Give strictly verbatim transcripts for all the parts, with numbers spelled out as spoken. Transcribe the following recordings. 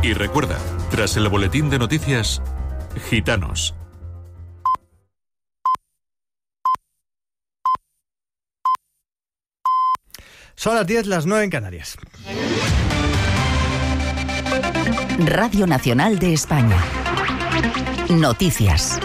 Y recuerda, tras el boletín de noticias, Gitanos. Son las diez, las nueve en Canarias. Radio Nacional de España. Noticias.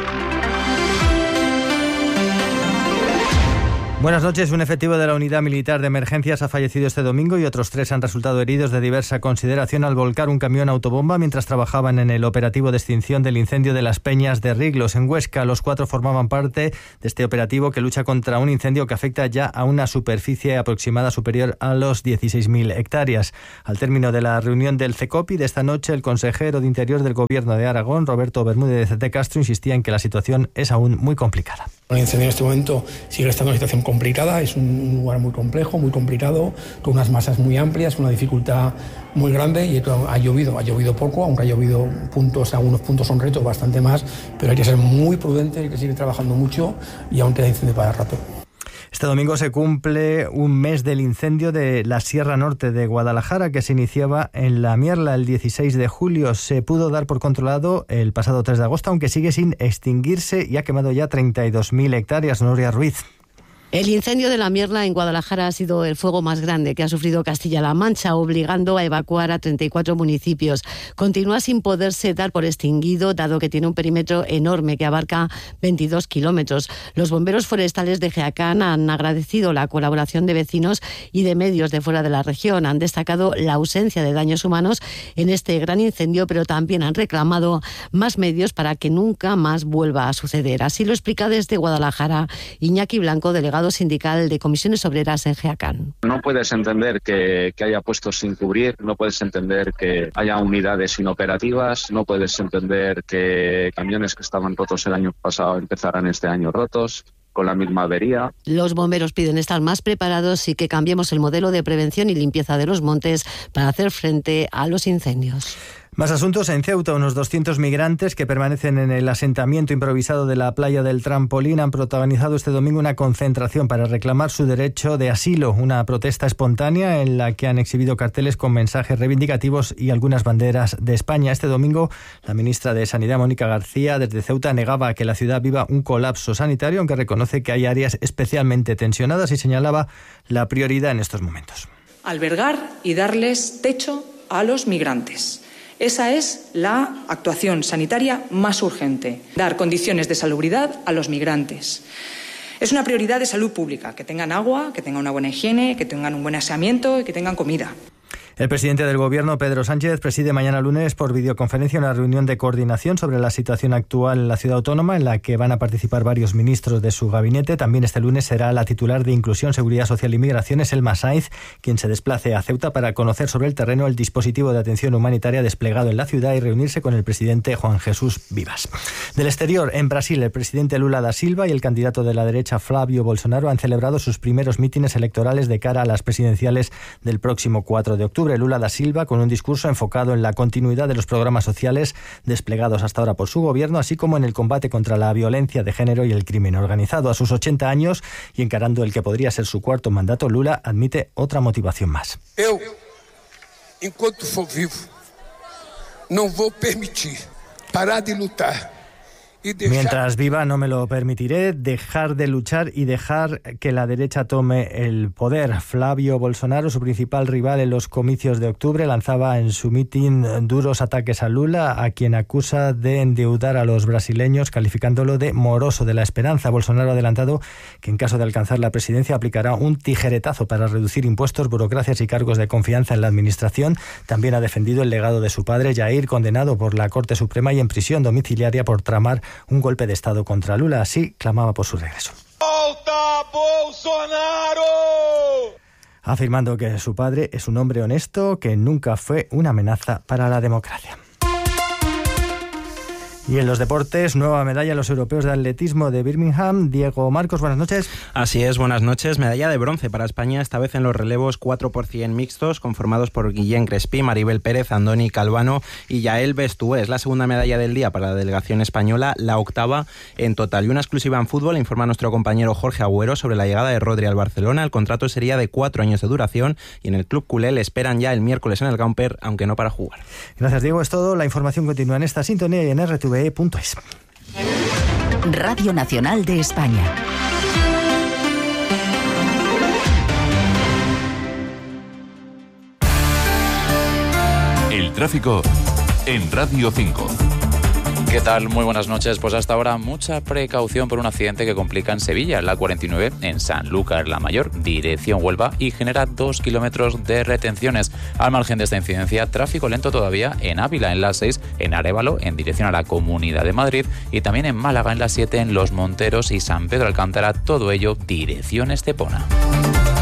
Buenas noches. Un efectivo de la Unidad Militar de Emergencias ha fallecido este domingo y otros tres han resultado heridos de diversa consideración al volcar un camión autobomba mientras trabajaban en el operativo de extinción del incendio de las Peñas de Riglos, en Huesca. Los cuatro formaban parte de este operativo que lucha contra un incendio que afecta ya a una superficie aproximada superior a los dieciséis mil hectáreas. Al término de la reunión del CECOPI de esta noche, el consejero de Interior del Gobierno de Aragón, Roberto Bermúdez de Castro, insistía en que la situación es aún muy complicada. El incendio en este momento sigue estando en una situación complicada, es un lugar muy complejo, muy complicado, con unas masas muy amplias, con una dificultad muy grande y ha llovido, ha llovido poco, aunque ha llovido puntos, algunos puntos son retos, bastante más, pero hay que ser muy prudente, hay que seguir trabajando mucho y aún queda incendio para rato. Este domingo se cumple un mes del incendio de la Sierra Norte de Guadalajara, que se iniciaba en La Mierla el dieciséis de julio. Se pudo dar por controlado el pasado tres de agosto, aunque sigue sin extinguirse y ha quemado ya treinta y dos mil hectáreas. Nuria Ruiz. El incendio de La Mierla en Guadalajara ha sido el fuego más grande que ha sufrido Castilla-La Mancha, obligando a evacuar a treinta y cuatro municipios. Continúa sin poderse dar por extinguido, dado que tiene un perímetro enorme que abarca veintidós kilómetros. Los bomberos forestales de Jaén han agradecido la colaboración de vecinos y de medios de fuera de la región. Han destacado la ausencia de daños humanos en este gran incendio, pero también han reclamado más medios para que nunca más vuelva a suceder. Así lo explica desde Guadalajara Iñaki Blanco, delegado sindical de Comisiones Obreras en Jaén. No puedes entender que, que haya puestos sin cubrir, no puedes entender que haya unidades inoperativas, no puedes entender que camiones que estaban rotos el año pasado empezaran este año rotos, con la misma avería. Los bomberos piden estar más preparados y que cambiemos el modelo de prevención y limpieza de los montes para hacer frente a los incendios. Más asuntos. En Ceuta, unos doscientos migrantes que permanecen en el asentamiento improvisado de la playa del Trampolín han protagonizado este domingo una concentración para reclamar su derecho de asilo, una protesta espontánea en la que han exhibido carteles con mensajes reivindicativos y algunas banderas de España. Este domingo, la ministra de Sanidad, Mónica García, desde Ceuta negaba que la ciudad viva un colapso sanitario, aunque reconoce que hay áreas especialmente tensionadas y señalaba la prioridad en estos momentos. Albergar y darles techo a los migrantes. Esa es la actuación sanitaria más urgente, dar condiciones de salubridad a los migrantes. Es una prioridad de salud pública, que tengan agua, que tengan una buena higiene, que tengan un buen aseamiento y que tengan comida. El presidente del Gobierno, Pedro Sánchez, preside mañana lunes por videoconferencia una reunión de coordinación sobre la situación actual en la ciudad autónoma, en la que van a participar varios ministros de su gabinete. También este lunes será la titular de Inclusión, Seguridad Social y Migraciones, Elma Sainz, quien se desplace a Ceuta para conocer sobre el terreno el dispositivo de atención humanitaria desplegado en la ciudad y reunirse con el presidente Juan Jesús Vivas. Del exterior, en Brasil, el presidente Lula da Silva y el candidato de la derecha Flávio Bolsonaro han celebrado sus primeros mítines electorales de cara a las presidenciales del próximo cuatro de octubre. Lula da Silva, con un discurso enfocado en la continuidad de los programas sociales desplegados hasta ahora por su gobierno, así como en el combate contra la violencia de género y el crimen organizado. A sus ochenta años y encarando el que podría ser su cuarto mandato, Lula admite otra motivación más. Eu, enquanto for vivo, não vou permitir parar de lutar. Mientras viva no me lo permitiré, dejar de luchar y dejar que la derecha tome el poder. Flávio Bolsonaro, su principal rival en los comicios de octubre, lanzaba en su mitin duros ataques a Lula, a quien acusa de endeudar a los brasileños, calificándolo de moroso de la esperanza. Bolsonaro ha adelantado que en caso de alcanzar la presidencia aplicará un tijeretazo para reducir impuestos, burocracias y cargos de confianza en la administración. También ha defendido el legado de su padre, Jair, condenado por la Corte Suprema y en prisión domiciliaria por tramar un golpe de Estado contra Lula. Así clamaba por su regreso. ¡Volta Bolsonaro! Afirmando que su padre es un hombre honesto que nunca fue una amenaza para la democracia. Y en los deportes, nueva medalla a los europeos de atletismo de Birmingham. Diego Marcos, buenas noches. Así es, buenas noches. Medalla de bronce para España, esta vez en los relevos cuatro por cien mixtos, conformados por Guillén Crespí, Maribel Pérez, Andoni Calvano y Yael Bestué. Es la segunda medalla del día para la delegación española, la octava en total. Y una exclusiva en fútbol, informa nuestro compañero Jorge Agüero sobre la llegada de Rodri al Barcelona. El contrato sería de cuatro años de duración y en el club culé le esperan ya el miércoles en el Gamper, aunque no para jugar. Gracias, Diego. Es todo. La información continúa en esta sintonía y en r t v e punto es. Radio Nacional de España. El tráfico en Radio cinco. ¿Qué tal? Muy buenas noches. Pues hasta ahora mucha precaución por un accidente que complica en Sevilla, la cuarenta y nueve en Sanlúcar la Mayor, dirección Huelva, y genera dos kilómetros de retenciones. Al margen de esta incidencia, tráfico lento todavía en Ávila, en la seis, en Arévalo, en dirección a la Comunidad de Madrid, y también en Málaga, en la siete, en Los Monteros y San Pedro Alcántara, todo ello dirección Estepona.